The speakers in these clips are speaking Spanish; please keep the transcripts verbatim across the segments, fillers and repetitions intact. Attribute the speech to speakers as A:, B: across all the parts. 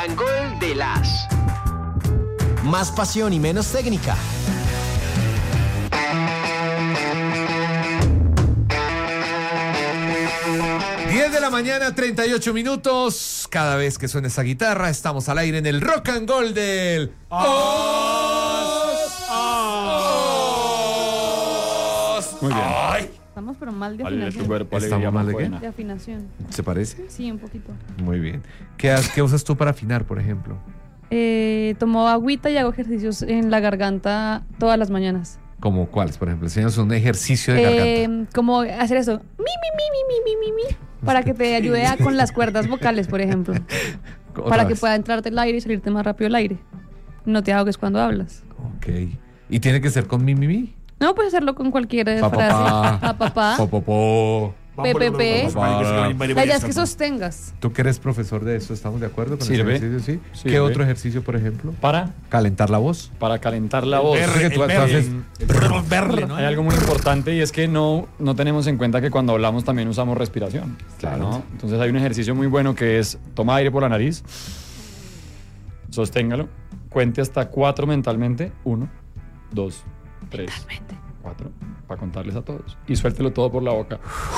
A: Gol de las.
B: Más pasión y menos técnica.
C: diez de la mañana, treinta y ocho minutos. Cada vez que suena esa guitarra, estamos al aire en el Rock and Roll del Os. Os.
D: Muy bien.
C: Ay.
E: Estamos pero mal de
D: Alegría tu
E: afinación.
D: cuerpo,
C: ¿Estamos
D: alegría
C: mal de
D: muy
C: qué?
D: buena.
E: De afinación.
C: ¿Se parece?
E: Sí, un poquito.
C: Muy bien. ¿Qué, has- qué usas tú para afinar, por ejemplo?
E: Eh, tomo agüita y hago ejercicios en la garganta todas las mañanas.
C: ¿Como cuáles, por ejemplo? Enseñanos un ejercicio de
E: Eh,
C: garganta.
E: como hacer eso. Mi, mi, mi, mi, mi, mi, mi, mi, para que te ayude a- con las cuerdas vocales, por ejemplo.
C: Otra
E: Para que
C: vez.
E: pueda entrarte el aire y salirte más rápido el aire. No te ahogues cuando hablas.
C: Ok. ¿Y tiene que ser con mi, mi, mi?
E: No, puedes hacerlo con cualquier eh,
C: Pa,
E: frase.
C: pa,
E: Pa, pa, pa.
C: Po, po, po.
E: P, P, P.
C: Pa.
E: La idea es que sostengas.
C: Tú que eres profesor de eso, ¿estamos de acuerdo con
D: Sirve.
C: ese ejercicio? Sí.
D: Sirve.
C: ¿Qué otro ejercicio, por ejemplo?
D: Para,
C: Calentar la voz.
D: para calentar la voz.
C: Porque tú- tú haces-
F: verle, ¿no?
D: Hay algo muy importante y es que no, no tenemos en cuenta que cuando hablamos también usamos respiración.
C: Claro.
D: ¿no? Entonces hay un ejercicio muy bueno que es toma aire por la nariz, sosténgalo, cuente hasta cuatro mentalmente, uno, dos, tres, cuatro, para contarles a todos y suéltelo todo por la boca.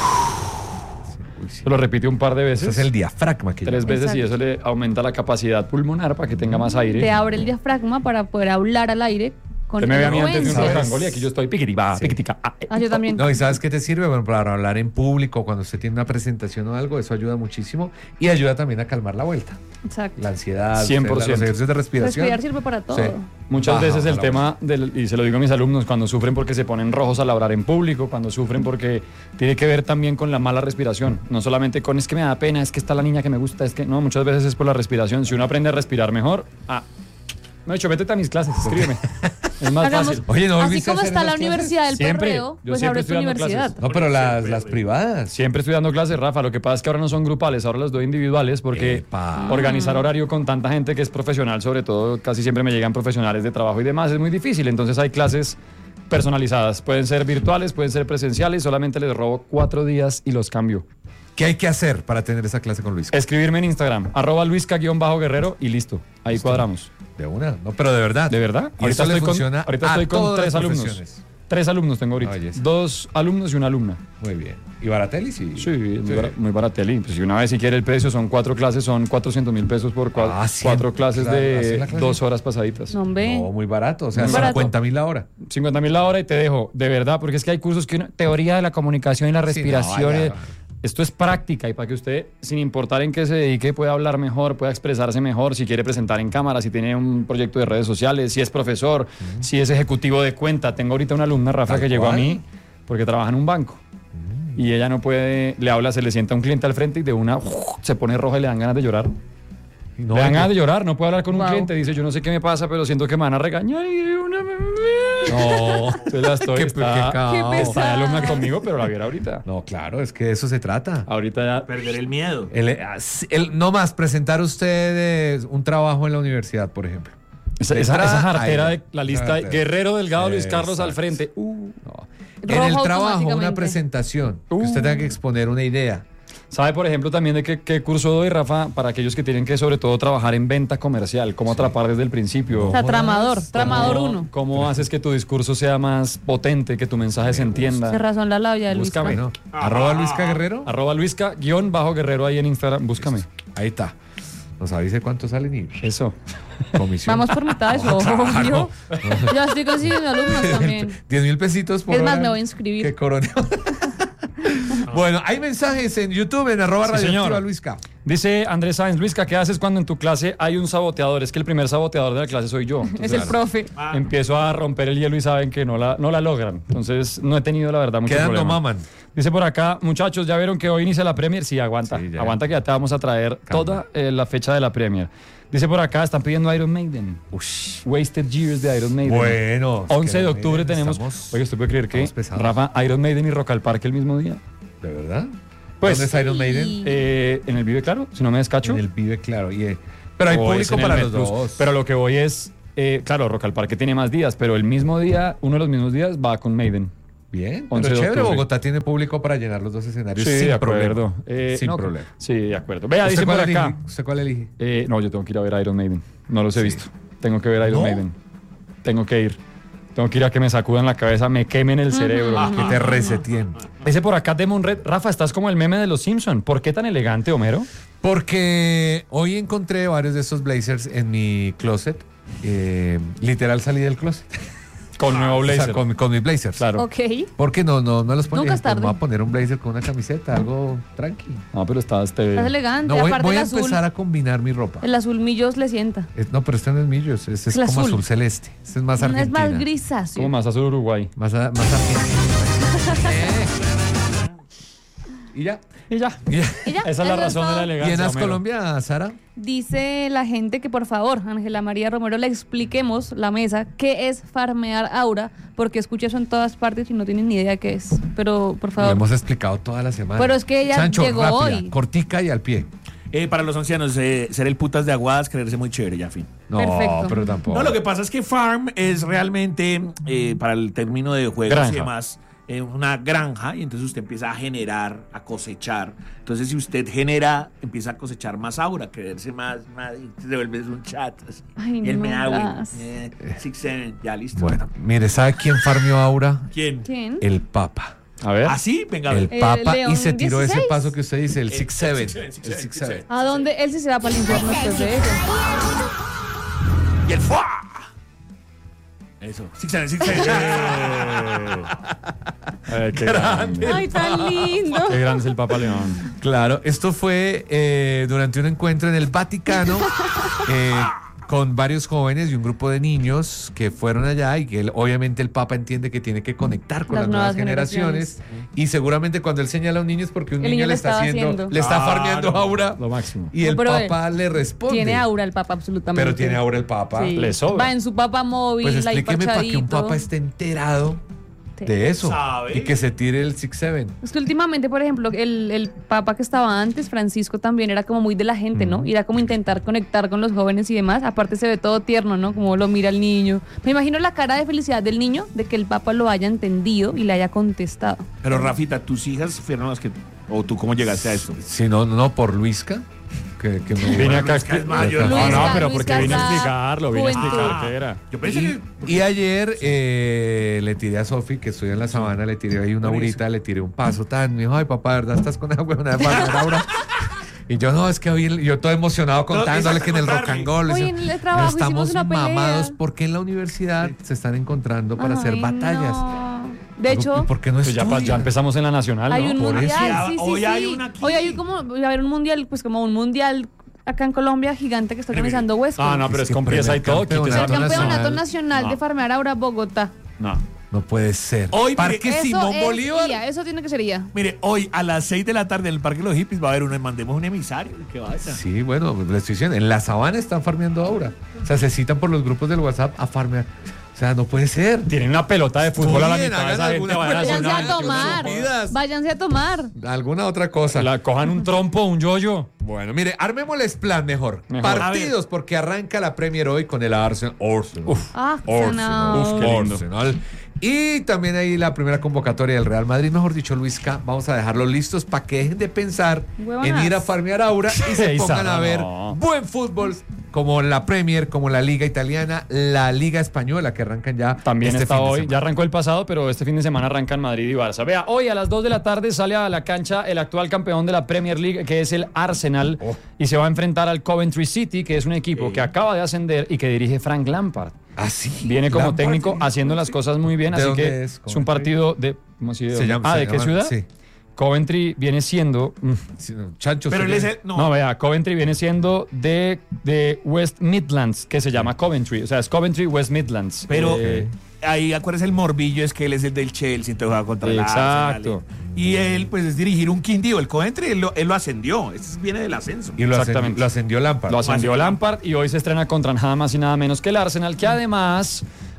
C: Uy, sí.
D: Se lo repite un par de
C: Ese
D: veces,
C: es el diafragma que
D: tres
C: llaman.
D: veces y
E: Exacto.
D: eso le aumenta la capacidad pulmonar para que tenga más aire.
E: Te abre el diafragma para poder hablar al aire con
D: Usted me ve a mí antes de un
E: elocuencia.
C: ¿sabes?
D: rock and roll y aquí yo estoy piquitiba,
C: Sí.
D: piquitica. ah, eh,
E: Ah, yo también.
C: No, ¿y sabes qué te sirve? Bueno, para hablar en público, cuando usted tiene una presentación o algo, eso ayuda muchísimo y ayuda también a calmar la vuelta.
E: Exacto.
C: La ansiedad,
D: cien por ciento.
C: los ejercicios de respiración.
E: Respirar sirve para todo.
C: Sí.
D: Muchas
C: Baja
D: veces el
C: la
D: tema, del, y se lo digo a mis alumnos, cuando sufren porque se ponen rojos al hablar en público, cuando sufren porque tiene que ver también con la mala respiración, no solamente con es que me da pena, es que está la niña que me gusta, es que no, muchas veces es por la respiración. Si uno aprende a respirar mejor, ah, me he dicho, vete a mis clases, escríbeme. Es más
E: Hagamos-
D: fácil.
C: Oye, ¿no
E: Así
C: volviste a
E: como
C: hacer
E: está la
C: esas clases?
E: Universidad del
D: Siempre.
E: Perreo,
D: Yo
E: pues
D: siempre
E: abre tu
D: estoy dando
E: universidad.
D: clases.
C: No, pero las, las privadas.
D: Siempre estoy dando clases, Rafa. Lo que pasa es que ahora no son grupales, ahora las doy individuales porque
C: Epa.
D: organizar horario con tanta gente que es profesional, sobre todo, casi siempre me llegan profesionales de trabajo y demás, es muy difícil. Entonces hay clases personalizadas. Pueden ser virtuales, pueden ser presenciales. Solamente les robo cuatro días y los cambio.
C: ¿Qué hay que hacer para tener esa clase con Luis?
D: Escribirme en Instagram, arroba luisca-guerrero y listo. Ahí cuadramos.
C: De una, no, pero de verdad.
D: ¿De verdad?
C: Y eso le
D: estoy con,
C: funciona
D: ahorita
C: a
D: estoy con
C: todas
D: tres
C: las
D: alumnos.
C: profesiones.
D: Tres alumnos tengo ahorita.
C: Ah, belleza.
D: Dos alumnos y una alumna.
C: Muy bien. ¿Y Baratelli? Sí.
D: Sí, muy, bara- muy barateli. Pues si una vez si quiere el precio, son cuatro clases, son cuatrocientos mil pesos por cua-
C: Ah, cien,
D: cuatro clases
C: claro, así
D: de
C: la clase.
D: dos horas pasaditas.
E: No, hombre.
C: No, muy barato. O sea,
E: Muy barato.
C: cincuenta mil la hora.
D: cincuenta mil la hora y te dejo, de verdad, porque es que hay cursos que uno- teoría de la comunicación y la
C: Sí, no,
D: respiración.
C: vaya.
D: y- Esto es práctica y para que usted, sin importar en qué se dedique, pueda hablar mejor, pueda expresarse mejor, si quiere presentar en cámara, si tiene un proyecto de redes sociales, si es profesor, si es ejecutivo de cuenta. Tengo ahorita una alumna, Rafa,
C: Tal
D: que llegó a
C: cual.
D: mí porque trabaja en un banco. Y ella no puede, le habla, se le sienta un cliente al frente y de una se pone roja y le dan ganas de llorar.
C: No,
D: le dan
C: hay
D: ganas
C: que-
D: de llorar, no puede hablar con un
E: Wow.
D: cliente. Dice, yo no sé qué me pasa, pero siento que me van a regañar. Y de una...
C: No.
D: Entonces la estoy,
C: Qué-
D: está,
C: qué cao.
D: está de alumna
E: pesada.
D: conmigo, pero la viera ahorita.
C: No, claro, es que de eso se trata.
D: Ahorita ya...
F: Perder el miedo.
C: El, el- no más, presentar ustedes un trabajo en la universidad, por ejemplo.
D: Esa,
C: De
D: esa, esa
C: entrada,
D: jartera
C: ahí,
D: de la
C: esa
D: lista de
C: jartera.
D: Guerrero Delgado Luis Carlos al
C: Exacto.
D: frente. Uh,
C: No.
E: Rojo
C: En el trabajo, una
E: automáticamente.
C: presentación, que
D: Uh.
C: usted tenga que exponer una idea.
D: ¿Sabe, por ejemplo, también de qué, qué curso doy, Rafa? Para aquellos que tienen que, sobre todo, trabajar en venta comercial. Cómo atrapar desde el principio.
E: O sea, tramador,
C: Jodas.
E: tramador
D: ¿Cómo-
E: uno.
D: ¿Cómo haces que tu discurso sea más potente, que tu mensaje se entienda?
E: Se razón la labia de Luis.
D: Búscame.
C: Bueno, arroba Luisca Guerrero.
D: Arroba Luisca, guión bajo Guerrero ahí en Instagram. Búscame.
C: Ahí está. Nos avise cuánto salen y
D: Eso.
C: comisión.
E: Vamos por mitad de eso, obvio. Ya estoy consiguiendo alumnos también.
C: diez mil pesitos por
E: Es más,
C: hora.
E: me voy a inscribir.
C: Que coroneo. Bueno, hay mensajes en YouTube, en arroba
D: Sí,
C: radioactiva
D: señor.
C: Luisca.
D: Dice Andrés Sáenz, Luisca, ¿qué haces cuando en tu clase hay un saboteador? Es que el primer saboteador de la clase soy yo.
E: Es el profe.
D: Empiezo a romper el hielo y saben que no la, no la logran. Entonces, no he tenido, la verdad, mucho
C: Quedando
D: problema.
C: maman.
D: Dice por acá, muchachos, ¿ya vieron que hoy inicia la Premier? Sí, aguanta.
C: Sí, ya.
D: Aguanta que ya te vamos a traer
C: Calma.
D: toda eh, la fecha de la Premier. Dice por acá, están pidiendo Iron Maiden.
C: Ush.
D: Wasted Years de Iron Maiden.
C: Bueno.
D: once de
C: que
D: octubre
C: miren,
D: tenemos...
C: estamos-
D: Oye, ¿usted puede creer que
C: estamos pesados.
D: Rafa, Iron Maiden y Rock al Parque el mismo día?
C: ¿De verdad?
D: Pues,
C: ¿Dónde está Iron Maiden?
E: Sí.
D: Eh, en el Vive Claro, si no me descacho.
C: En el Vive, claro. y, eh, pero hay
D: O es
C: público
D: en el
C: para
D: Met
C: los
D: Plus.
C: dos.
D: Pero lo que voy es, eh, claro, Rock al Parque tiene más días, pero el mismo día, uno de los mismos días va con Maiden.
C: Bien,
D: once
C: pero
D: de
C: chévere,
D: octubre.
C: Bogotá tiene público para llenar los dos escenarios
D: Sí,
C: sin
D: de
C: problema.
D: acuerdo. Eh,
C: sin
D: no,
C: problema.
D: Sí, de acuerdo. Vea,
C: ¿Usted
D: dice por
C: cuál,
D: acá.
C: elige? ¿Usted cuál elige?
D: Eh, no, yo tengo que ir a ver Iron Maiden. No los he
C: Sí.
D: visto. Tengo que ver Iron
C: ¿No?
D: Maiden. Tengo que ir. Tengo que ir a que me sacudan la cabeza, me quemen el cerebro.
C: Que te reseteen.
D: Ese por acá, Demon Red. Rafa, estás como el meme de los Simpson. ¿Por qué tan elegante, Homero?
C: Porque hoy encontré varios de esos blazers en mi closet. Eh, literal salí del closet.
D: Con nuevo
C: O sea,
D: blazer.
C: con, con mis blazers.
D: Claro.
E: Ok.
C: Porque no, no, no los ponía.
E: Nunca es
C: Pues
E: tarde.
C: me voy a poner un blazer con una camiseta, algo tranqui.
D: No, pero estás este.
E: Estás elegante.
C: No, voy,
E: Aparte
C: voy
E: el
C: a
E: azul.
C: empezar a combinar mi ropa.
E: El azul millos le sienta.
C: Es- no, pero este no es millos, este es
E: El
C: como
E: azul.
C: azul celeste. Este es más
E: Es
C: argentina.
E: más grisáceo.
D: Como más azul Uruguay.
C: Más, a- más argentina. Eh. Y ya.
D: Y ya.
C: Y ya.
E: Y ya,
D: Esa es la
E: eso
D: razón de la
E: todo.
D: elegancia.
C: ¿Llenas
D: Homero.
C: Colombia, Sara?
E: Dice la gente que por favor, Ángela María Romero, le expliquemos la mesa qué es farmear aura, porque escucha eso en todas partes y no tienen ni idea qué es. Pero por
C: Lo
E: favor.
C: hemos explicado toda la semana.
E: Pero es que ella
C: Sancho,
E: llegó
C: rápida,
E: hoy.
C: cortica y al pie.
F: Eh, para los ancianos, eh, ser el putas de aguadas, creerse muy chévere, ya fin.
C: No,
E: Perfecto.
C: pero tampoco.
F: No, lo que pasa es que farm es realmente, eh, para el término de juegos
D: Granja.
F: y demás, eh, una granja, y entonces usted empieza a generar, a cosechar. Entonces, si usted genera, empieza a cosechar más aura, creerse más, más y se vuelve un chat. Así.
E: Ay,
F: y él
E: no,
F: me hago.
E: gas.
F: Eh, six, seven, ya listo.
C: Bueno, mire, ¿sabe quién farmeó Aura?
F: ¿Quién?
E: ¿Quién?
C: El Papa.
D: A ver.
F: ¿Ah, sí? Venga, a
C: El
F: ver.
C: Papa
E: León
C: y se tiró ese
E: dieciséis.
C: paso que usted dice, el
F: El-
C: six
F: el
C: seven.
F: six seven, six
C: El
F: seven,
C: six
F: six
C: seven.
E: ¿A dónde? Él sí se va para el infierno después de eso.
F: Y el fuá. Eso. Six, seven, six, seven.
D: Eh, qué grande.
E: Ay, tan lindo.
D: Qué grande es el Papa León.
C: Claro, esto fue eh, durante un encuentro en el Vaticano eh, con varios jóvenes y un grupo de niños que fueron allá y que él- obviamente el Papa entiende que tiene que conectar con
E: Las
C: las, nuevas,
E: nuevas
C: generaciones, y seguramente cuando él señala a un niño es porque un
E: El
C: niño,
E: niño
C: le
E: le
C: está
E: estaba
C: haciendo,
E: haciendo.
C: le está
F: Claro.
C: farmeando aura
D: Lo máximo.
C: y
E: No,
C: el
E: pero
C: Papa le responde.
E: Tiene aura el Papa, absolutamente.
C: Pero tiene aura el Papa.
E: Sí.
D: Le sobra.
E: Va en su Papa móvil,
C: Pues
E: ahí
C: explíqueme para que un
E: parchadito.
C: Papa esté enterado
E: Sí.
C: de eso
F: ¿Sabe?
C: y que se tire el six seven.
E: Es que últimamente, por ejemplo, el, el Papa que estaba antes, Francisco, también era como muy de la gente, ¿no? Y era como intentar conectar con los jóvenes y demás. Aparte se ve todo tierno, ¿no? Como lo mira el niño. Me imagino la cara de felicidad del niño de que el Papa lo haya entendido y le haya contestado.
F: Pero, Rafita, ¿tus hijas fueron las que... o tú cómo llegaste a esto?
C: Si no, no, por Luisca. Que, que me-
D: Vine acá a
F: Luisca es
D: explicar.
F: mayor.
D: No, no,
E: Luisca,
D: pero
E: Luisca
D: porque vine a
E: está
D: explicarlo, vine a
E: juventud.
D: explicar qué era.
F: Yo pensé
C: Y,
F: que...
C: y ayer eh, le tiré a Sofi, que estoy en la sabana, le tiré ahí una
F: Por
C: aurita, le tiré un paso tan. Me dijo, ay, papá, ¿verdad estás con esa huevona de farmear aura? Y yo, no, es que hoy, yo todo emocionado contándole
F: exacto,
C: que en el rock
F: contarle.
C: and roll.
E: Oye,
C: le
E: en
C: decía,
E: el trabajo
C: estamos
E: hicimos una pelea".
C: mamados porque en la universidad se están encontrando para hacer
E: Ay,
C: batallas.
E: no. De
C: ¿Y
E: hecho,
C: por qué no
D: Pues ya, pa-
C: estudian?
D: ya empezamos en la nacional, ¿no?
E: hay un
C: Por eso.
E: mundial. Sí, sí,
F: Hoy
E: sí.
F: hay una aquí.
E: Hoy hay como, va a haber un mundial, pues como un mundial acá en Colombia gigante que está organizando Huesco.
D: Ah, no, pero
C: Es
D: es
C: que
D: con pieza y
C: primer
D: todo. quítese
E: El
D: la
C: campeonato
D: razón.
E: campeonato
C: nacional.
E: nacional
D: No.
E: de farmear ahora Bogotá.
D: No.
C: No puede ser.
F: Hoy,
C: Parque
F: mire,
E: Eso
C: Simón
E: es
C: Bolívar.
E: I A, eso tiene que ser I A.
F: Mire, hoy a las seis de la tarde en el Parque de los Hippies va a haber uno, mandemos un emisario, que vaya.
C: Sí, bueno, le estoy diciendo, en la sabana están farmeando ahora. O sea, se citan por los grupos del WhatsApp a farmear. O sea, no puede ser.
D: Tienen una pelota de fútbol a la
C: Bien,
D: mitad de
C: hagan
D: esa gente.
C: alguna
D: Vayan a hacer
E: Váyanse
C: una-
E: a
D: una-
E: tomar.
C: subidas.
E: Váyanse a tomar.
C: Alguna otra cosa.
D: La cojan un trompo, un yoyo.
C: Bueno, mire, armémosles plan mejor.
D: Mejor.
C: Partidos, porque arranca la Premier hoy con el Arsenal. Arsenal.
D: Uf.
E: Ah,
C: Arsenal.
D: Uf, qué lindo.
C: Arsenal. Y también ahí la primera convocatoria del Real Madrid, mejor dicho, Luisca, vamos a dejarlos listos para que dejen de pensar
E: Huevonas.
C: en ir a farmear aura y se
D: Ey,
C: pongan
D: Sara,
C: a ver
D: no.
C: buen fútbol como la Premier, como la Liga Italiana, la Liga Española, que arrancan ya
D: También
C: este
D: está
C: fin de
D: hoy,
C: semana.
D: ya arrancó el pasado, pero este fin de semana arrancan Madrid y Barça. Vea, hoy a las dos de la tarde sale a la cancha el actual campeón de la Premier League, que es el Arsenal,
C: Oh.
D: y se va a enfrentar al Coventry City, que es un equipo que acaba de ascender y que dirige Frank Lampard.
C: Ah, sí.
D: Viene como
C: Lampard.
D: técnico haciendo las cosas muy bien,
C: ¿De
D: así
C: dónde
D: que
C: es
D: es un
C: Coventry?
D: partido de... ¿Cómo así? ¿De
C: Se
D: dónde?
C: llama-
D: ah,
C: se
D: ¿de qué
C: llama-
D: ciudad?
C: sí.
D: Coventry viene siendo... mm,
C: Sí, no, Chancho.
F: Pero él
C: sería-
F: es el...
D: No,
F: No,
D: vea, Coventry viene siendo de, de West Midlands, que se llama Coventry. O sea, es Coventry West Midlands.
F: pero
D: Eh,
F: ahí acuérdese el morbillo, es que él es el del Chelsea, entonces juega contra el
D: Exacto.
F: Arsenal. Y él, pues, es dirigir un Quindío. El Coventry, él lo, él lo ascendió. Este viene del ascenso.
C: Y lo ascendió,
D: Exactamente.
C: lo ascendió Lampard.
D: Lo ascendió Lampard y hoy se estrena contra nada más y nada menos que el Arsenal, que además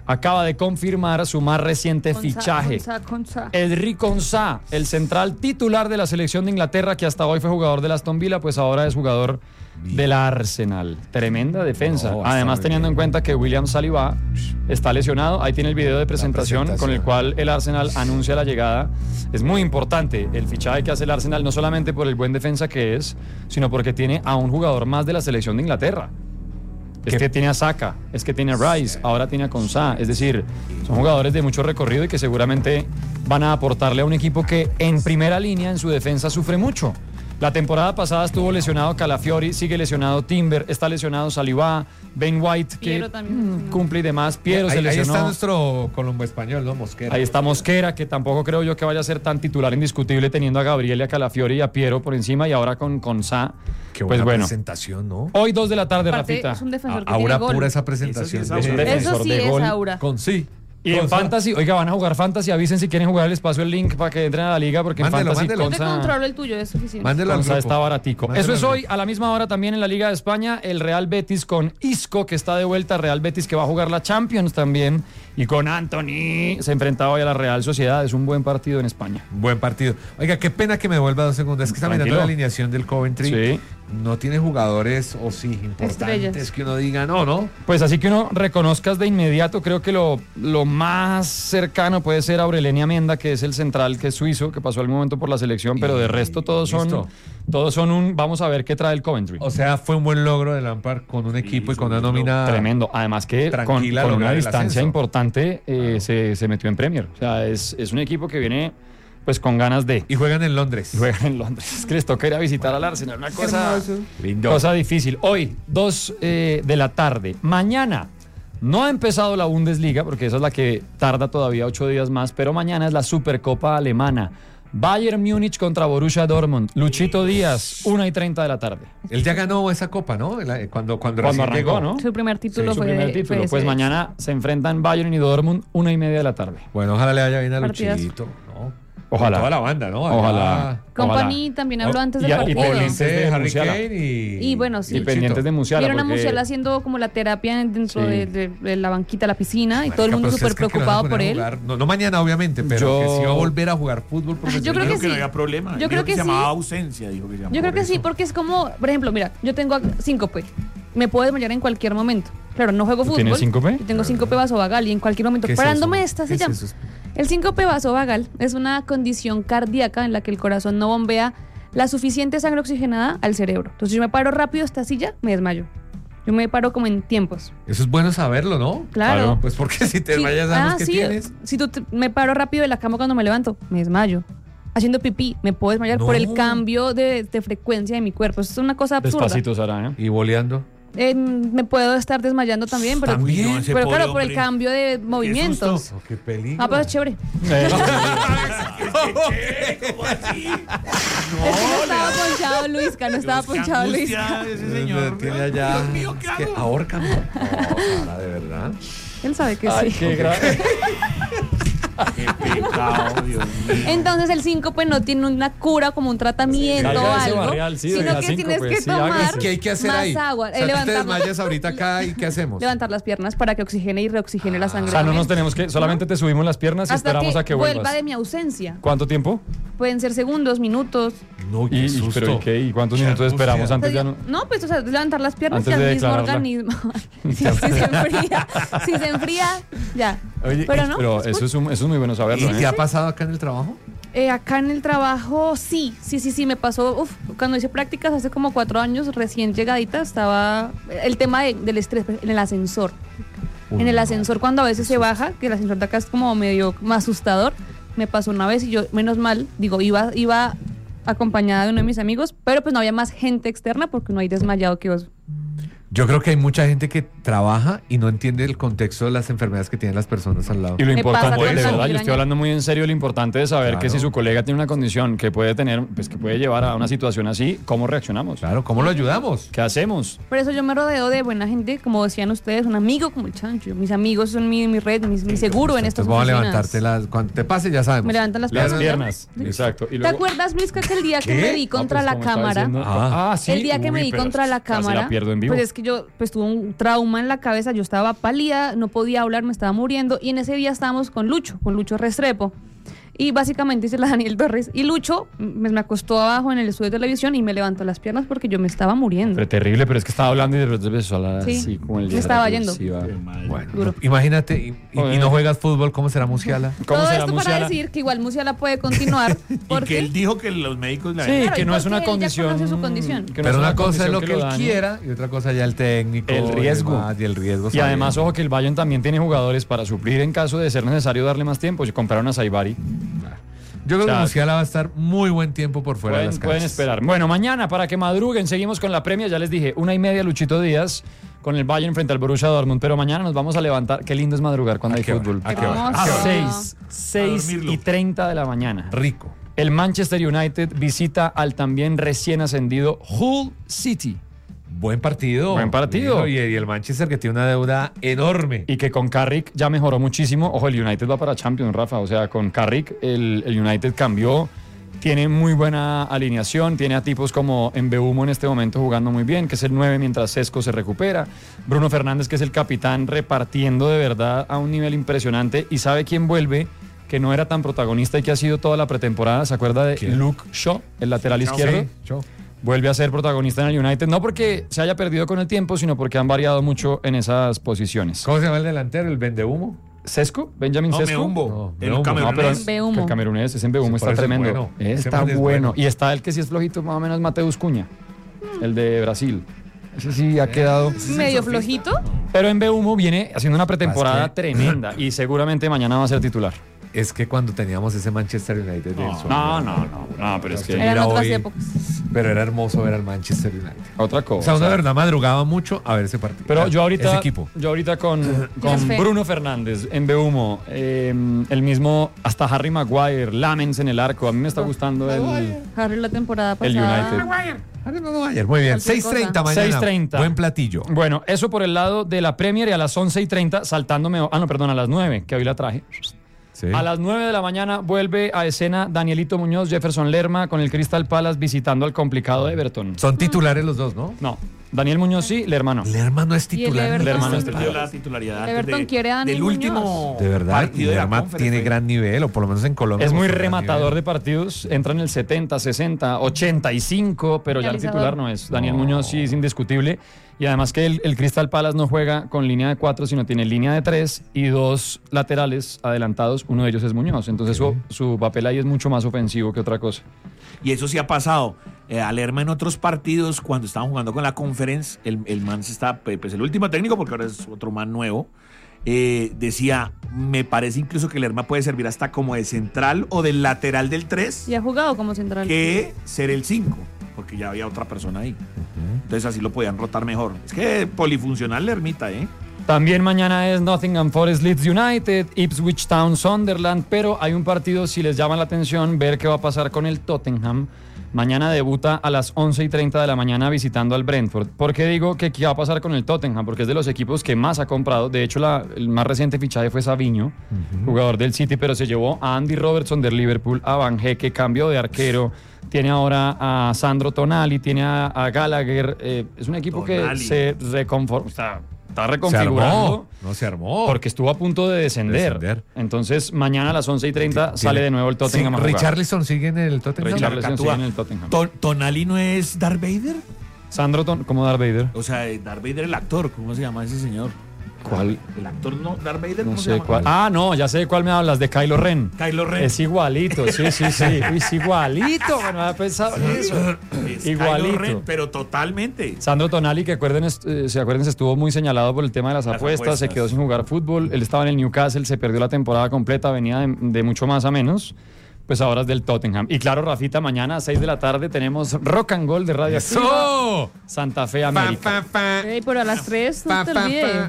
D: acaba de confirmar su más reciente
E: Consa,
D: fichaje.
E: Consa, Consa.
D: Edric Konsa, el central titular de la selección de Inglaterra, que hasta hoy fue jugador del Aston Villa, pues ahora es jugador del Arsenal. Tremenda defensa.
C: No,
D: Además,
C: está
D: teniendo
C: bien.
D: en cuenta que William Saliba está lesionado, ahí tiene el video de presentación,
C: presentación.
D: con el cual el Arsenal anuncia la llegada. Es muy importante el fichaje que hace el Arsenal, no solamente por el buen defensa que es, sino porque tiene a un jugador más de la selección de Inglaterra. Es
C: ¿Qué?
D: que tiene a Saka, es que tiene a Rice, ahora tiene a Konsa. Es decir, son jugadores de mucho recorrido y que seguramente van a aportarle a un equipo que en primera línea en su defensa sufre mucho. La temporada pasada estuvo lesionado Calafiori, sigue lesionado Timber, está lesionado Saliba, Ben White, que
E: Piero también.
D: mm, cumple y demás. Piero se
C: ahí, ahí
D: lesionó.
C: está nuestro colombo español, ¿no? Mosquera.
D: Ahí está Mosquera, que tampoco creo yo que vaya a ser tan titular indiscutible, teniendo a Gabriel y a Calafiori y a Piero por encima, y ahora con Konsa.
C: Qué
D: Pues
C: buena
D: bueno,
C: presentación, ¿no?
D: hoy dos de la tarde,
E: Aparte,
D: Rafita.
E: es un defensor que
C: Aura
E: tiene gol.
C: pura esa presentación.
F: Eso sí es
C: de-
F: aura.
D: defensor
E: Eso sí
D: de
E: es
D: gol.
E: aura.
C: Con sí.
D: Y en
C: Konsa.
D: Fantasy, oiga, van a jugar Fantasy, avisen si quieren jugar el espacio, el link para que entren a la liga, porque
C: Mándelo,
D: en Fantasy
C: mándelo.
E: Yo te
D: Konsa-
E: controlo el tuyo, es suficiente.
C: Mándelo al
D: Konsa
C: grupo.
D: está baratico.
C: Mándelo
D: Eso es
C: al
D: hoy, a la misma hora también en la Liga de España, el Real Betis con Isco, que está de vuelta, Real Betis que va a jugar la Champions también, y con Anthony, se enfrentaba hoy a la Real Sociedad, es un buen partido en España.
C: Buen partido. Oiga, qué pena que me devuelva dos segundos. Es que está mirando
D: Tranquilo.
C: la alineación del Coventry.
D: Sí.
C: No tiene jugadores, o sí, importantes
E: Estrellas.
C: que uno diga, no, ¿no?
D: Pues así que uno reconozcas de inmediato, creo que lo, lo más cercano puede ser Aurelenia Menda, que es el central, que es suizo, que pasó al momento por la selección, pero de resto todos son,
C: Listo.
D: todos son un, vamos a ver qué trae el Coventry.
C: O sea, fue un buen logro de Lampard con un equipo y con una nómina.
D: Tremendo. Además que con,
C: Tranquila
D: con una
C: lograr el
D: distancia
C: ascenso.
D: importante eh, se, se metió en Premier. O sea, es, es un equipo que viene pues con ganas de...
C: Y juegan en Londres.
D: Y juegan en Londres. Es que les toca ir a visitar al Arsenal. Una cosa,
E: Hermoso.
C: Lindo.
D: cosa difícil. Hoy, dos eh, de la tarde. Mañana no ha empezado la Bundesliga, porque esa es la que tarda todavía ocho días más, pero mañana es la Supercopa Alemana. Bayern Múnich contra Borussia Dortmund. Luchito Díaz, una y treinta de la tarde.
C: Él ya ganó esa copa, ¿no? La- Cuando, cuando,
D: Cuando
C: recién
D: arrancó,
C: llegó.
D: ¿no?
E: Su primer título
D: Su
E: fue
D: primer
E: de- fue
D: título.
E: de
D: Pues
E: ese.
D: mañana se enfrentan Bayern y Dortmund, una y media de la tarde.
C: Bueno, ojalá le vaya bien a
E: Partidazo.
C: Luchito, ¿no?
D: Ojalá.
C: Toda la banda, ¿no?
D: Ojalá.
E: Company también habló
C: Oh,
E: antes
D: y
E: del
D: a- y
E: partido.
D: pendientes de
C: de Harry
D: Musiala.
C: Kane y.
E: Y bueno, sí.
D: Y pendientes de Musiala.
E: Vieron a
D: porque-
E: Musiala haciendo como la terapia dentro
D: Sí.
E: de, de- de la banquita, la piscina, y todo el
C: Marica,
E: mundo
C: pero
E: súper
C: ¿ustedes creen que lo van a
E: preocupado por
C: poner a
E: él.
C: jugar? No, no mañana, obviamente, pero
D: Yo-
C: que sí va a volver a jugar fútbol profesional.
E: Yo creo que
F: Dijo que
E: sí.
F: no había problema.
E: Yo
F: Dijo
E: creo que
F: se
E: sí.
F: llamaba ausencia, dijo que se llamaba.
E: Yo creo
F: por
E: que sí,
F: eso.
E: porque es como, por ejemplo, mira, yo tengo síncope. Me puedo desmayar en cualquier momento. Claro, no juego
D: ¿Tú
E: fútbol.
D: tienes síncope?
E: Yo tengo síncope vasovagal y en cualquier momento,
C: ¿Qué es
E: parándome
C: eso?
E: esta
C: ¿Qué
E: se
C: es
E: llama.
C: eso?
E: El síncope vasovagal es una condición cardíaca en la que el corazón no bombea la suficiente sangre oxigenada al cerebro. Entonces, si yo me paro rápido de esta silla, me desmayo. Yo me paro como en tiempos.
C: Eso es bueno saberlo, ¿no?
E: Claro.
D: Claro.
C: Pues porque si te
E: Sí.
C: desmayas, sabemos
E: Ah,
C: que
E: sí.
C: tienes.
E: Si tú te- me paro rápido de la cama cuando me levanto, me desmayo. Haciendo pipí, me puedo desmayar por el
C: No.
E: cambio de, de frecuencia de mi cuerpo. Eso es una cosa absurda.
D: Despacito, Sara, ¿eh?
C: Y boleando.
E: Eh, me puedo estar desmayando también, pero,
C: También.
F: No, ese
E: pero
F: pobre
E: claro, por el
F: hombre.
E: cambio de movimientos.
F: susto.
C: Oh, qué peligro.
E: Ah, pues es chévere.
D: Eh,
F: ¿Cómo así?
E: Es que no estaba ponchado Luisca, no estaba
F: Dios, qué
E: ponchado Luisca.
F: angustia ese señor.
C: Tiene allá.
F: Dios mío, ¿qué
C: Es que
F: hago?
C: ahórcame. No, Sara, de verdad.
E: Él sabe que
D: Ay,
E: sí.
D: qué grave.
F: Qué pecado, Dios mío.
E: Entonces el síncope no tiene una cura como un tratamiento
D: Sí,
E: o
D: salga de ese
E: algo,
D: barrial, sí,
E: sino
D: oiga,
E: que tienes
D: síncope,
E: que
D: sí,
E: tomar
D: hágase.
C: ¿Qué hay que hacer
E: más
C: ahí?
E: agua.
C: O
E: Eh,
C: sea, tú te
E: levantar,
C: desmayas ahorita acá y ¿qué hacemos?
E: levantar las piernas para que oxigene y reoxigene la
D: O
E: sangre.
D: sea, no
E: también.
D: nos tenemos que... Solamente te subimos las piernas y
E: Hasta
D: esperamos
E: que
D: a que
E: vuelva
D: vuelvas.
E: de mi ausencia.
D: ¿Cuánto tiempo?
E: Pueden ser segundos, minutos.
C: No,
D: ¿Y,
C: qué
D: y-
C: susto.
D: pero ¿y qué? ¿Y cuántos
C: Qué
D: minutos
C: angustia.
D: esperamos antes
E: O sea,
D: ya no?
E: no, pues o sea, levantar las piernas
D: Antes
E: y
D: de
E: al mismo
D: declararla.
E: organismo. si, si se enfría, si se enfría, ya.
D: Oye,
E: pero no.
D: pero
E: es
D: eso,
E: cool.
D: es un- eso es muy bueno saberlo,
C: ¿Y
D: ¿eh?
C: te ha pasado acá en el trabajo?
E: Eh, acá en el trabajo, sí, sí, sí, sí, me pasó, uf, cuando hice prácticas hace como cuatro años, recién llegadita, estaba el tema de- del estrés en el ascensor.
C: Uy,
E: en el
C: no.
E: ascensor cuando a veces se baja, que el ascensor de acá es como medio más asustador, me pasó una vez y yo, menos mal, digo, iba, iba acompañada de uno de mis amigos, pero pues no había más gente externa porque no hay desmayado que oso.
C: Yo creo que hay mucha gente que trabaja y no entiende el contexto de las enfermedades que tienen las personas al lado.
D: Y lo
E: Me pasa
D: importante,
E: con
D: de
E: la
D: verdad, yo
E: migraña.
D: estoy hablando muy en serio, lo importante de saber
C: Claro.
D: que si su colega tiene una condición que puede tener, pues que puede llevar a una situación así, ¿cómo reaccionamos?
C: Claro, ¿cómo lo ayudamos?
D: ¿Qué hacemos?
E: Por eso yo me rodeo de buena gente, como decían ustedes, un amigo como el Chancho. Mis amigos son mi, mi red, mi, mi seguro en estas
C: Entonces vamos a
E: oficinas.
C: levantarte las... Cuando te pase ya sabemos.
E: Me levantan las
D: Las
E: piernas.
D: piernas, exacto. Y
E: ¿Te
D: luego-
E: acuerdas, Luisca, que el día que
C: ¿Qué?
E: me di
D: Ah,
E: contra
D: pues,
E: la
D: como estaba
E: cámara,
D: diciendo-
C: Ah.
D: Ah, sí.
E: el día que me
D: Uy,
E: di
D: pero
E: contra la
D: casi
E: cámara,
D: la pierdo en vivo.
E: pues es que yo pues tuve un trauma en la cabeza, yo estaba pálida, no podía hablar, me estaba muriendo, y en ese día estábamos con Lucho, con Lucho Restrepo. Y básicamente hice la Daniel Torres. Y Lucho me, me acostó abajo en el estudio de televisión y me levantó las piernas porque yo me estaba muriendo.
D: Pero terrible, pero es que estaba hablando y de repente empezó a hablar
E: Sí,
D: así como el
E: me estaba yendo.
C: Bueno,
E: Duro.
C: imagínate, y, y- y no juegas fútbol, ¿cómo será Musiala?
D: ¿Cómo
E: Todo
D: será
E: esto para
D: Musiala?
E: decir que igual Musiala puede continuar
F: Y
E: porque
F: que él dijo que los médicos le
D: Sí,
E: Claro,
D: que
E: y
D: no es
E: porque
D: una
E: él ya
D: condición.
E: conoce su condición.
D: que no
C: Pero
D: es
C: una cosa es
D: condición
C: lo que él
D: dañe.
C: quiera y otra cosa ya el técnico.
D: El riesgo.
C: Y, demás, y el riesgo.
D: Y además,
C: sabiendo.
D: ojo que el Bayern también tiene jugadores para suplir en caso de ser necesario darle más tiempo. Si compraron a Saibari,
C: Yo creo
D: o sea,
C: que Musiala va a estar muy buen tiempo por fuera de
D: pueden,
C: las
D: pueden
C: canchas.
D: esperar. Bueno, mañana para que madruguen, seguimos con la Premier. Ya les dije, una y media Luchito Díaz con el Bayern frente al Borussia Dortmund. Pero mañana nos vamos a levantar. Qué lindo es madrugar cuando
C: ¿A
D: hay
C: qué hora?
D: fútbol.
C: ¿A qué hora?
E: Hermoso.
C: ¿A qué hora?
D: seis, seis
F: dormirlo.
D: y treinta de la mañana.
C: Rico.
D: El Manchester United visita al también recién ascendido Hull City.
C: Buen partido.
D: Buen partido.
C: Y, y el Manchester que tiene una deuda enorme.
D: Y que con Carrick ya mejoró muchísimo. Ojo, el United va para Champions, Rafa. O sea, con Carrick el, el United cambió. Tiene muy buena alineación. Tiene a tipos como Mbeumo en este momento jugando muy bien, que es el nueve mientras Sesco se recupera. Bruno Fernández, que es el capitán, repartiendo de verdad a un nivel impresionante. Y sabe quién vuelve, que no era tan protagonista y que ha sido toda la pretemporada. ¿Se acuerda de
C: ¿Quién?
D: Luke Shaw, el lateral
F: Sí,
D: izquierdo?
C: Sí, yo.
D: Vuelve a ser protagonista en el United, no porque se haya perdido con el tiempo, sino porque han variado mucho en esas posiciones.
C: ¿Cómo se llama el delantero? ¿El vendehumo?
D: ¿Sesco? ¿Benjamin
F: No,
D: Sesco?
F: Meumbo.
C: No,
F: el
C: Meumbo.
F: camerunés.
D: No, pero
E: es Mbeumo.
D: el camerunés, ese Mbeumo
C: Sí,
D: está
C: por eso es
D: tremendo.
C: bueno. Ese
D: Está
C: man es
D: bueno.
C: bueno.
D: Y está el que sí es flojito, más o menos Mateus Cuña, el de Brasil. Ese sí ha quedado.
E: medio flojito.
D: Pero en Mbeumo viene haciendo una pretemporada
C: Es que-
D: tremenda y seguramente mañana va a ser titular.
C: Es que cuando teníamos ese Manchester United. del sol,
D: No, no, no, no, pero es que
E: Eran
C: Mira,
E: otras
C: hoy-
E: épocas.
C: Pero era hermoso ver al Manchester United.
D: otra
C: O
D: cosa.
C: sea, uno de verdad madrugaba mucho a ver ese partido.
D: Pero yo ahorita,
C: Ese equipo.
D: yo ahorita con, con
E: fe.
D: Bruno Fernández, en Mbeumo, eh, el mismo, hasta Harry Maguire, Lamens en el arco. A mí me está gustando el,
E: Harry la temporada
D: el
E: pasada.
D: United.
C: Ah, no, no, ayer. Muy bien.
E: Cualquier
C: seis treinta
E: cosa.
C: mañana.
D: seis treinta.
C: Buen platillo.
D: Bueno, eso por el lado de la Premier y a las once y treinta, saltándome. Ah, no, perdón, a las nueve, que hoy la traje.
C: Sí.
D: A las nueve de la mañana vuelve a escena Danielito Muñoz, Jefferson Lerma con el Crystal Palace visitando al complicado Everton.
C: Son titulares los dos, ¿no?
D: No, Daniel Muñoz sí, Lerma no.
C: Lerma no es
E: Y el
C: titular.
E: Everton.
D: Lerma no es
F: Perdió
D: titular.
F: la titularidad antes
E: Everton
F: de-
E: quiere a Dani
F: del
E: Muñoz.
F: último
C: De verdad, y
F: partido de la
C: Lerma
F: Conference,
C: tiene
F: fue.
C: gran nivel, o por lo menos en Colombia.
D: Es muy
C: mostró gran
D: rematador
C: nivel.
D: de partidos, entra en el setenta, sesenta, ochenta y cinco, pero ya el
E: Realizador.
D: titular no es. Daniel
C: No.
D: Muñoz sí es indiscutible. Y además que el, el Crystal Palace no juega con línea de cuatro, sino tiene línea de tres y dos laterales adelantados. Uno de ellos es Muñoz. Entonces su, su papel ahí es mucho más ofensivo que otra cosa.
F: Y eso sí ha pasado. Eh, a Lerma en otros partidos, cuando estaban jugando con la Conference, el, el man se está, pues el último técnico, porque ahora es otro man nuevo, eh, decía, me parece incluso que Lerma puede servir hasta como de central o del lateral del tres,
E: Y ha jugado como central.
F: que ser el cinco, porque ya había otra persona ahí. Entonces así lo podían rotar mejor. Es que polifuncional Lermita, ¿eh?
D: También mañana es Nottingham Forest Leeds United, Ipswich Town Sunderland, pero hay un partido, si les llama la atención, ver qué va a pasar con el Tottenham. Mañana debuta a las once y treinta de la mañana visitando al Brentford. ¿Por qué digo que qué va a pasar con el Tottenham? Porque es de los equipos que más ha comprado. De hecho, la- el más reciente fichaje fue Savinho, jugador del City, pero se llevó a Andy Robertson del Liverpool, a Van Hecke, cambio de arquero. Tiene ahora a Sandro Tonali, tiene a, a Gallagher. eh, es un equipo
F: Tonali.
D: que se reconforma, está, está
C: Se
D: reconfigurando.
C: armó. No se armó.
D: Porque estuvo a punto de descender.
C: Descender.
D: Entonces, mañana a las once y treinta
C: Tiene-
D: sale de nuevo el Tottenham
C: Sí,
D: a jugar.
C: Richarlison sigue en el Tottenham.
D: Richarlison
F: Cacatúa.
D: sigue en el Tottenham.
F: Ton- ¿Tonali no es Darth Vader?
D: Sandro, Ton- como Darth Vader.
F: O sea, eh, Darth Vader el actor, ¿cómo se llama ese señor?
D: ¿Cuál?
F: El actor no, Darth Vader,
D: No
F: ¿cómo se
D: sé
F: llama?
D: cuál. Ah, no, ya sé de cuál me hablas, de Kylo Ren.
F: Kylo Ren.
D: Es igualito, sí, sí, sí. Es igualito, bueno, había pensado en eso.
F: Es
D: Igualito.
F: Kylo Ren, pero totalmente.
D: Sandro Tonali, que acuerden, est- eh, se acuerden, estuvo muy señalado por el tema de las,
F: Las
D: apuestas,
F: apuestas.
D: se quedó sin jugar fútbol. Él estaba en el Newcastle, se perdió la temporada completa, venía de, de mucho más a menos. Pues ahora es del Tottenham. Y claro, Rafita, mañana a seis de la tarde tenemos Rock and Gold de Radio Activa,
C: ¡Eso!
D: Santa Fe
C: Pa,
D: América.
C: pa, pa.
E: Ey, pero a las tres, no
C: Pa,
E: te
C: pa,
E: olvides.
C: pa.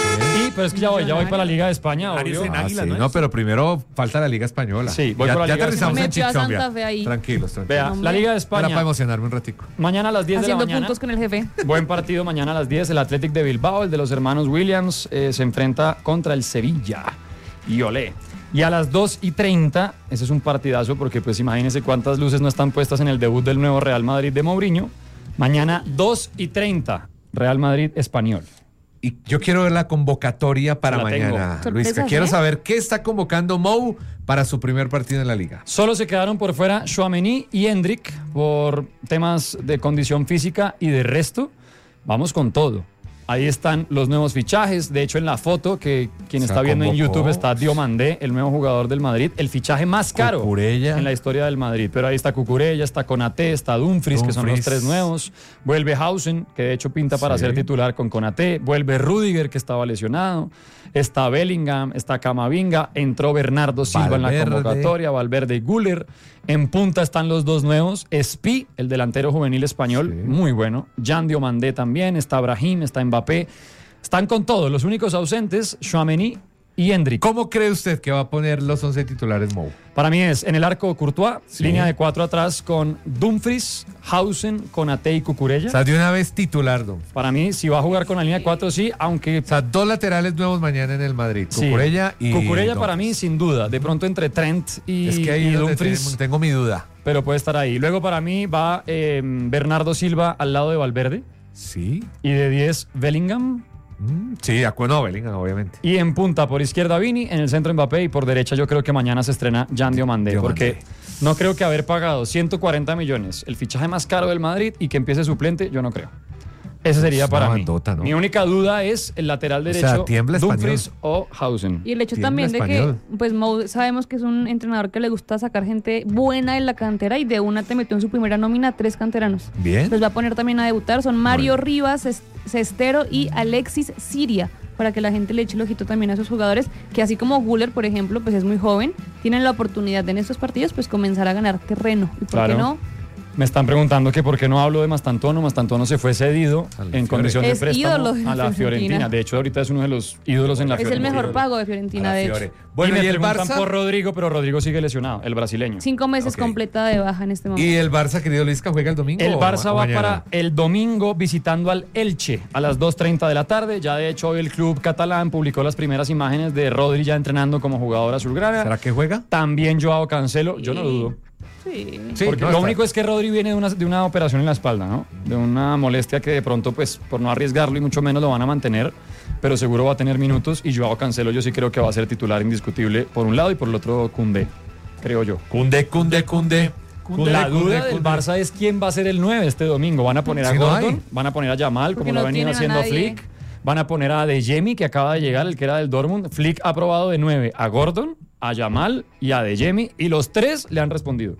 D: Y, pero es que ya voy, ya voy para la Liga de España,
F: Millonarios
D: obvio.
F: en
C: Ah,
F: Águila,
C: sí,
F: ¿no
C: no,
F: es?
C: pero primero falta la Liga Española.
D: Sí, voy
C: ya,
D: por la
C: ya
D: Liga
C: aterrizamos en
E: Metió a
C: Chixombia.
E: Santa Fe ahí.
C: Tranquilos, tranquilos.
D: Vea,
E: Hombre.
D: la Liga de
C: Era para
D: España.
C: emocionarme un ratico.
D: Mañana a las diez de la
E: Haciendo
D: mañana.
E: puntos con el jefe.
D: Buen partido mañana a las diez. El Athletic de Bilbao, el de los hermanos Williams, eh, se enfrenta contra el Sevilla. Y olé. Y a las dos y treinta, ese es un partidazo porque pues imagínense cuántas luces no están puestas en el debut del nuevo Real Madrid de Mourinho. Mañana dos y treinta, Real Madrid Español.
C: Y yo quiero ver la convocatoria para
D: La tengo.
C: mañana,
E: Sorpresas,
C: Luisca. Quiero
E: ¿eh?
C: saber qué está convocando Mou para su primer partido en la liga.
D: Solo se quedaron por fuera Tchouaméni y Endrick por temas de condición física y de resto, vamos con todo. Ahí están los nuevos fichajes. De hecho, en la foto que quien
C: Se
D: está viendo en
C: convocó.
D: YouTube está Diomandé, el nuevo jugador del Madrid, el fichaje más caro
C: Cucurella.
D: en la historia del Madrid. Pero ahí está Cucurella, está Konaté, está Dumfries, que son los
C: Dumfries.
D: tres nuevos. Vuelve Hausen, que de hecho pinta para
C: Sí.
D: ser titular con Konaté. Vuelve Rudiger, que estaba lesionado. Está Bellingham, está Camavinga. Entró Bernardo Silva en la
C: Valverde.
D: convocatoria, Valverde y Güler. En punta están los dos nuevos. Spi, el delantero juvenil español,
C: Sí.
D: muy bueno. Jan Diomandé también. Está Brahim, está Mbappé. Están con todos. Los únicos ausentes, Tchouaméni y Endrick.
C: ¿Cómo cree usted que va a poner los once titulares Mou?
D: Para mí es en el arco Courtois,
C: Sí.
D: línea de cuatro atrás con Dumfries, Hausen, Konaté y Cucurella.
C: O sea, de una vez titular, don.
D: Para mí, si va a jugar con la línea de cuatro, sí, aunque
C: O sea, dos laterales nuevos mañana en el Madrid.
D: sí.
C: Cucurella y
D: Cucurella para
C: Dumfries.
D: mí, sin duda. De pronto entre Trent y,
C: Es que ahí
D: y
C: es donde
D: Dumfries,
C: tengo, tengo mi duda.
D: pero puede estar ahí. Luego para mí va eh, Bernardo Silva al lado de Valverde
C: Sí.
D: y de diez Bellingham.
C: Mm, sí, de acuerdo, no, Bellingham, obviamente.
D: Y en punta por izquierda Vini, en el centro Mbappé y por derecha yo creo que mañana se estrena Jan Diomandé,
C: Diomandé.
D: porque no creo que haber pagado ciento cuarenta millones, el fichaje más caro del Madrid y que empiece suplente, yo no creo. Ese sería
C: Es una
D: para mí.
C: bandota, ¿no?
D: Mi única duda es el lateral
C: sea,
D: derecho,
C: tiembla
D: Dumfries
C: español.
D: o Hausen.
E: Y el hecho
C: Tiembla
E: también de
C: español.
E: que, pues Mou sabemos que es un entrenador que le gusta sacar gente buena en la cantera y de una te metió en su primera nómina tres canteranos.
C: Bien.
E: Los va a poner también a debutar. Son Mario
C: Bueno.
E: Rivas, Es- Cestero y Alexis Siria, para que la gente le eche el ojito también a esos jugadores que así como Güler, por ejemplo, pues es muy joven, tienen la oportunidad de en estos partidos pues comenzar a ganar terreno. ¿Y por
D: Claro.
E: qué no?
D: Me están preguntando que por qué no hablo de Mastantuono. Mastantuono se fue cedido
C: Al
D: en
C: Fiore.
D: condición de
E: Es
D: préstamo
E: ídolo de
D: a la
E: la
D: Fiorentina.
E: Fiorentina.
D: De hecho, ahorita es uno de los ídolos en la
E: Es el
D: Fiorentina.
E: mejor pago de
C: A
E: Fiorentina,
C: la
E: de hecho.
C: Fiore. Bueno,
D: y
C: y,
D: me
C: el
D: preguntan
C: Barça.
D: por Rodrigo, pero Rodrigo sigue lesionado, el brasileño.
E: Cinco meses
C: Ok.
E: completa de baja en este momento.
C: ¿Y el Barça, querido Luisca, juega el domingo?
D: El
C: o
D: Barça
C: ma- o
D: va
C: mañana?
D: para el domingo visitando al Elche a las dos treinta de la tarde. Ya de hecho hoy el club catalán publicó las primeras imágenes de Rodri ya entrenando como jugador azulgrana.
C: ¿Será que juega?
D: También Joao Cancelo, yo no
E: Sí.
D: dudo.
E: Sí.
C: Sí,
D: Porque
C: no,
D: lo
C: está-
D: único es que Rodri viene de una, de una operación en la espalda, ¿no? De una molestia que de pronto, pues, por no arriesgarlo y mucho menos lo van a mantener, pero seguro va a tener minutos. Y Joao Cancelo yo sí creo que va a ser titular indiscutible por un lado y por el otro Koundé, creo yo.
C: Cunde, cunde, cunde. Cunde,
D: La
C: cunde,
D: duda del
C: cunde.
D: Barça es quién va a ser el nueve este domingo. ¿Van a poner a
C: Si no
D: Gordon?
C: hay.
D: ¿Van a poner a Yamal,
E: Porque
D: como lo
E: no
D: ha venido
E: tienen a
D: haciendo
E: nadie.
D: Flick? ¿Van a poner a De Jemi, que acaba de llegar, el que era del Dortmund? Flick ha probado de nueve a Gordon, a Yamal y a De Jemi, y los tres le han respondido.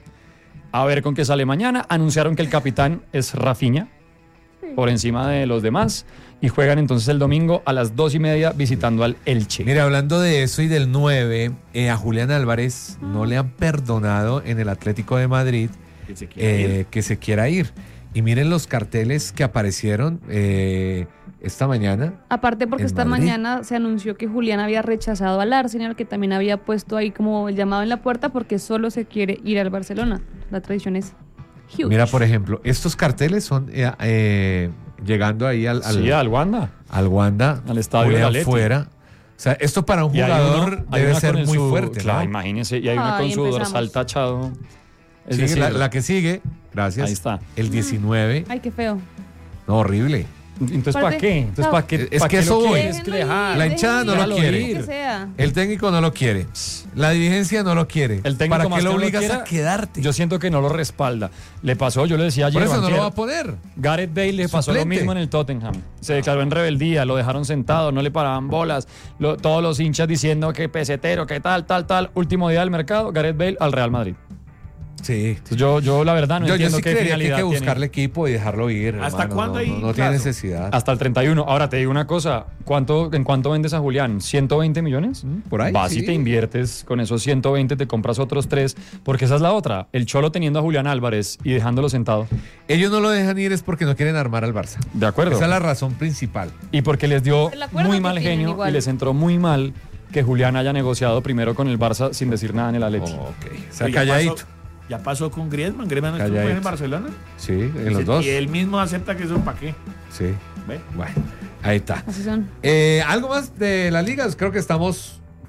D: A ver con qué sale mañana. Anunciaron que el capitán es Rafinha, por encima de los demás, y juegan entonces el domingo a las dos y media visitando al Elche.
C: Mira, hablando de eso y del nueve, eh, a Julián Álvarez no le han perdonado en el Atlético de Madrid
F: Que se quiere
C: eh,
F: ir.
C: que se quiera ir. Y miren los carteles que aparecieron eh, esta mañana.
E: Aparte porque
C: en
E: esta
C: Madrid.
E: mañana se anunció que Julián había rechazado al Arsenal, que también había puesto ahí como el llamado en la puerta porque solo se quiere ir al Barcelona. La tradición es huge.
C: Mira, por ejemplo, estos carteles son eh, eh, llegando ahí al, al,
D: Sí, al Wanda.
C: al Wanda,
D: Al estadio
C: Julián
D: del Atleti.
C: fuera. O sea, esto para un
D: Y hay
C: jugador
D: uno- hay
C: debe
D: una
C: ser
D: con el
C: muy
D: su-
C: fuerte,
D: Claro,
C: ¿no?
D: imagínense. Y hay una
E: Ay,
D: con su
E: empezamos.
D: dorsal tachado. Es
C: Sigue
D: decir,
C: la, la que sigue, gracias.
D: Ahí está.
C: El diecinueve.
E: Ay, qué feo.
C: No, horrible.
D: Entonces, ¿para
E: Aparte,
D: qué? Entonces,
E: no.
D: ¿para qué?
C: Es
D: ¿para
C: que
D: qué
C: eso
D: lo
C: voy.
D: quieres
E: Déjenlo ir,
D: dejar?
C: La hinchada no lo
E: déjenlo
C: quiere.
E: ir, que sea.
C: El técnico no lo quiere. La dirigencia no lo quiere.
D: El técnico
C: ¿Para
D: más
C: qué lo
D: que no lo
C: obligas
D: quiera,
C: a quedarte?
D: Yo siento que no lo respalda. Le pasó, yo le decía ayer.
C: Por eso
D: o
C: no
D: antier,
C: lo va a poner.
D: Gareth Bale le pasó lo
C: Suplente.
D: mismo en el Tottenham. Se declaró en rebeldía, lo dejaron sentado, no le paraban bolas. Lo- todos los hinchas diciendo que pesetero, que tal, tal, tal. Último día del mercado, Gareth Bale al Real Madrid.
C: Sí.
D: Entonces yo, yo la verdad no
C: yo, yo
D: entiendo
C: sí
D: qué
C: creería que hay
D: finalidad
C: que
D: tiene.
C: buscarle equipo y dejarlo ir.
F: ¿Hasta
C: hermano.
F: cuándo
C: No,
F: hay
C: no, no tiene
F: plazo?
C: necesidad.
D: Hasta el treinta y uno. Ahora te digo una cosa. ¿Cuánto, ¿En cuánto vendes a Julián? ¿ciento veinte millones?
C: Mm, por ahí,
D: Vas
C: sí.
D: y te inviertes con esos ciento veinte, te compras otros tres. Porque esa es la otra. El Cholo teniendo a Julián Álvarez y dejándolo sentado.
C: Ellos no lo dejan ir es porque no quieren armar al Barça.
D: De acuerdo.
C: Esa es la razón principal.
D: Y porque les dio
E: El acuerdo
D: muy
E: que
D: mal
E: tienen
D: genio
E: igual.
D: y les entró muy mal que Julián haya negociado primero con el Barça sin decir nada en el Atleti.
C: Ok. O
F: Pero
C: sea,
F: ya
C: calladito.
F: pasó- Ya pasó con Griezmann. Griezmann estuvo
C: Calladito.
F: en Barcelona.
C: Sí, en
F: Y
C: los
F: se-
C: dos.
F: Y él mismo acepta que eso para qué.
C: Sí.
F: ¿Ve?
C: Bueno, ahí está.
E: Así son.
C: Eh, ¿Algo más de las ligas? Creo que estamos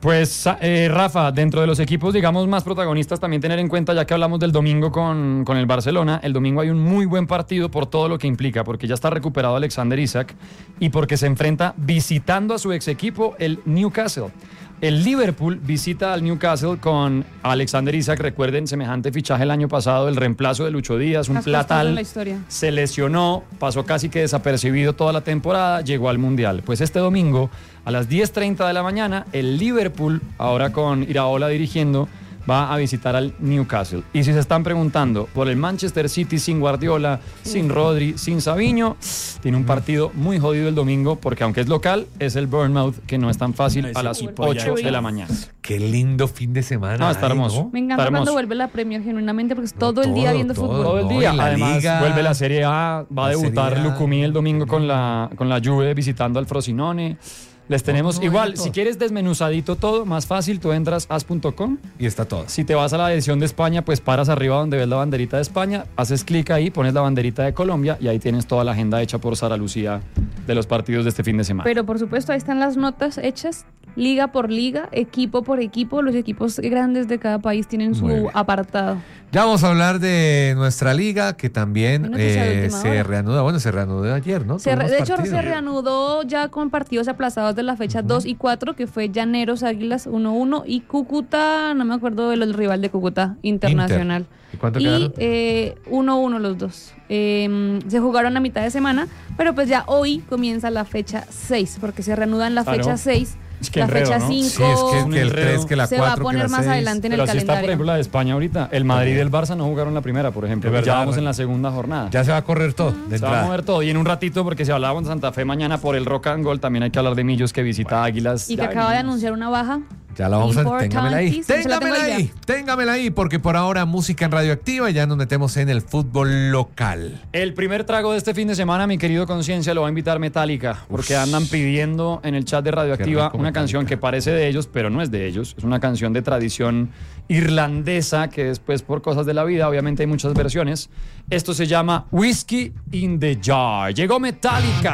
D: Pues, eh, Rafa, dentro de los equipos, digamos, más protagonistas, también tener en cuenta, ya que hablamos del domingo con, con el Barcelona, el domingo hay un muy buen partido por todo lo que implica, porque ya está recuperado Alexander Isak y porque se enfrenta visitando a su ex equipo, el Newcastle. El Liverpool visita al Newcastle con Alexander Isak. Recuerden, semejante fichaje el año pasado, el reemplazo de Lucho Díaz, un
E: Las cosas
D: platal.
E: en la historia.
D: Se lesionó, pasó casi que desapercibido toda la temporada, llegó al Mundial. Pues este domingo, a las diez treinta de la mañana, el Liverpool, ahora con Iraola dirigiendo, va a visitar al Newcastle. Y si se están preguntando por el Manchester City sin Guardiola, sin Rodri, sin Savinho, tiene un partido muy jodido el domingo, porque aunque es local, es el Bournemouth, que no es tan fácil,
F: Ese
D: a las
F: equipo ya
D: ocho
F: está.
D: de la mañana.
C: Qué lindo fin de semana.
D: No, está
C: hay,
D: hermoso.
C: ¿no?
E: Me encanta
D: Está
E: cuando
D: hermoso.
E: vuelve la Premier, genuinamente, porque es
C: No,
E: todo el día
C: todo,
E: viendo
C: todo.
E: fútbol.
D: Todo el
C: No,
D: día.
C: y la
D: Además,
C: Liga-
D: vuelve la Serie A, va a
C: la
D: debutar
C: Serie A.
D: Lucumí el domingo con la, con la Juve visitando al Frosinone. Les tenemos
C: no,
D: igual,
C: todo.
D: si quieres desmenuzadito todo, más fácil, tú entras as punto com.
C: Y está todo.
D: Si te vas a la edición de España, pues paras arriba donde ves la banderita de España, haces clic ahí, pones la banderita de Colombia y ahí tienes toda la agenda hecha por Sara Lucía de los partidos de este fin de semana.
E: Pero por supuesto, ahí están las notas hechas, liga por liga, equipo por equipo. Los equipos grandes de cada país tienen
C: Muy
E: su
C: bien.
E: apartado.
C: Ya vamos a hablar de nuestra liga, que también
E: Hay noticia de
C: eh,
E: última
C: se
E: hora.
C: reanuda. Bueno, se reanudó ayer, ¿no?
E: Se re-
C: Todos
E: de
C: los
E: hecho,
C: partidos.
E: se reanudó ya con partidos aplazados de la fecha dos y cuatro, que fue Llaneros Águilas uno uno y Cúcuta, no me acuerdo del rival de Cúcuta, Internacional.
C: ¿Y cuánto
E: Y
C: quedaron?
E: eh, uno uno los dos. Eh, se jugaron a mitad de semana, pero pues ya hoy comienza la fecha seis, porque se reanudan la
D: Claro.
E: fecha seis,
D: Es que
E: la
D: enredo,
E: fecha
D: ¿no?
E: cinco.
C: Sí, es que,
D: un
C: que el
D: enredo.
C: tres, que la
E: se va a
C: cuatro, que
E: poner
C: la
E: más
C: seis.
E: adelante en
D: Pero
E: el
D: así está, por
E: calendario.
D: ejemplo, la de España ahorita. El Madrid y el Barça no jugaron la primera, por ejemplo.
C: Es verdad,
D: ya vamos
C: bueno.
D: en la segunda jornada.
C: Ya se va a correr todo de
D: Se va a
C: entrada.
D: mover todo. Y en un ratito, porque si hablábamos de Santa Fe mañana por el Rock and Roll, también hay que hablar de Millos, que visita Águilas.
E: Y que
D: Ya
E: acaba de
D: venimos.
E: anunciar una baja.
C: Ya la vamos a... Téngamela ahí.
E: Importantísimo. Se la tengo
C: Téngamela
E: ahí
C: ahí. Téngamela ahí, porque por ahora música en Radioactiva y ya nos metemos en el fútbol local.
D: El primer trago de este fin de semana, mi querido Conciencia, lo va a invitar Metallica, porque andan pidiendo en el chat de Radioactiva
C: rico
D: una
C: Metallica.
D: canción que parece de ellos, pero no es de ellos. Es una canción de tradición irlandesa que después, por cosas de la vida, obviamente hay muchas versiones. Esto se llama Whiskey in the Jar. Llegó Metallica.